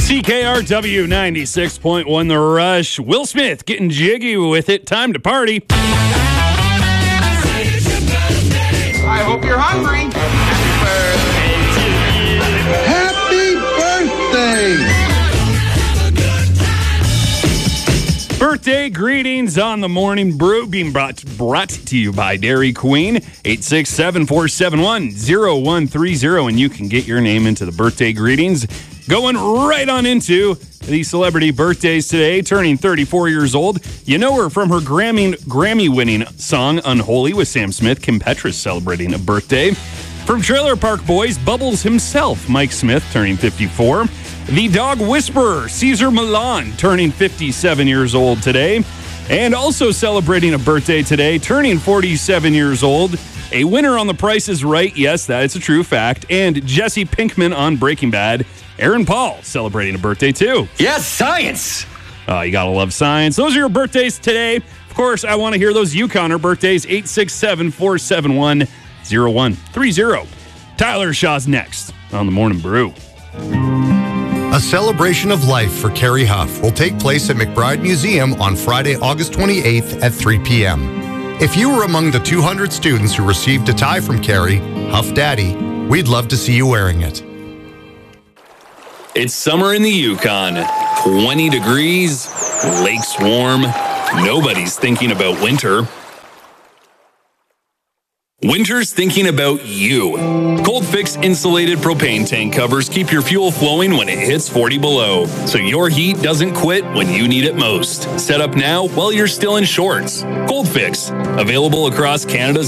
CKRW 96.1 The Rush. Will Smith getting jiggy with it. Time to party. I hope you're hungry. Happy birthday! Birthday greetings on the Morning Brew being brought to you by Dairy Queen. 867-471-0130, and you can get your name into the birthday greetings. Going right on into the celebrity birthdays today, turning 34 years old. You know her from her Grammy-winning song Unholy with Sam Smith. Kim Petras celebrating a birthday. From Trailer Park Boys, Bubbles himself, Mike Smith, turning 54. The Dog Whisperer, Cesar Millan, turning 57 years old today. And also celebrating a birthday today, turning 47 years old. A winner on The Price is Right. Yes, that is a true fact. And Jesse Pinkman on Breaking Bad. Aaron Paul celebrating a birthday too. Yes, science. You gotta love science. Those are your birthdays today. Of course, I want to hear those Yukoner birthdays. 867-471-0130. Tyler Shaw's next on the Morning Brew. A celebration of life for Carrie Huff will take place at McBride Museum on Friday, August 28th at 3 p.m. If you were among the 200 students who received a tie from Carrie, Huff Daddy, we'd love to see you wearing it. It's summer in the Yukon. 20 degrees, lakes warm. Nobody's thinking about winter. Winter's thinking about you. Cold Fix insulated propane tank covers keep your fuel flowing when it hits 40 below, so your heat doesn't quit when you need it most. Set up now while you're still in shorts. Cold Fix, available across Canada's